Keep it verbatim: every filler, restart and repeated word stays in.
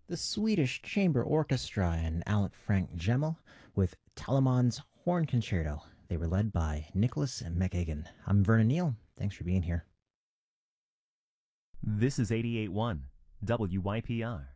the Swedish Chamber Orchestra and Alec Frank Gemmel with Telemann's Horn Concerto. They were led by Nicholas McGagan. I'm Vernon Neal. Thanks for being here. This is eighty-eight point one W Y P R.